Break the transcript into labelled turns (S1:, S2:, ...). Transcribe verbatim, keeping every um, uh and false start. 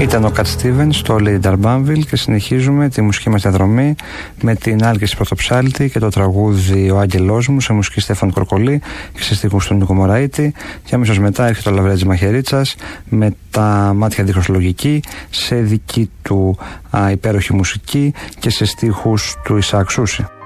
S1: Ήταν ο Κατ Στίβενς στο Lady Darbanville και συνεχίζουμε τη μουσική μας διαδρομή με την Άλκηση Πρωτοψάλτη και το τραγούδι «Ο Άγγελός μου» σε μουσική Στέφαν Κορκολή και σε στίχους του Νίκου Μωραήτη, και αμέσως μετά έρχεται ο Λαβρέτζης Μαχαιρίτσας με τα μάτια δίχως λογική σε δική του α, υπέροχη μουσική και σε στίχους του Ισαάκ Σούση.